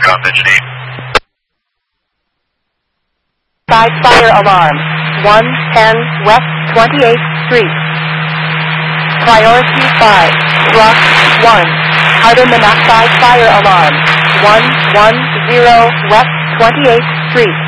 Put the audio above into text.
off engine 8. Side fire alarm. 110 West 28th Street. Priority 5. Block 1. Item monoxide fire alarm. 110 West 28th Street.